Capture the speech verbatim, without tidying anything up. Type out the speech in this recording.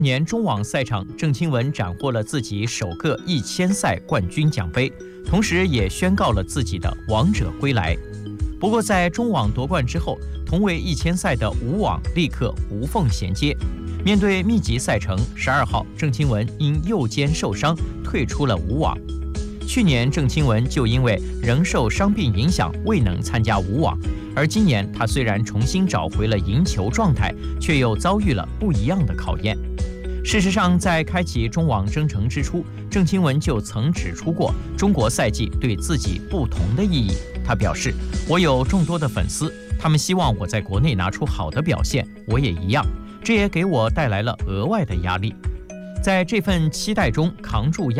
年中网赛场，郑钦文斩获了自己首个一千赛冠军奖杯，同时也宣告了自己的王者归来。不过，在中网夺冠之后，同为一千赛的武网立刻无缝衔接。面对密集赛程，十二号，郑钦文因右肩受伤退出了武网。去年，郑钦文就因为仍受伤病影响，未能参加武网。而今年，他虽然重新找回了赢球状态，却又遭遇了不一样的考验。事实上，在开启中网征程之初，郑钦文就曾指出过中国赛季对自己不同的意义。他表示：“我有众多的粉丝，他们希望我在国内拿出好的表现，我也一样，这也给我带来了额外的压力。在这份期待中扛住压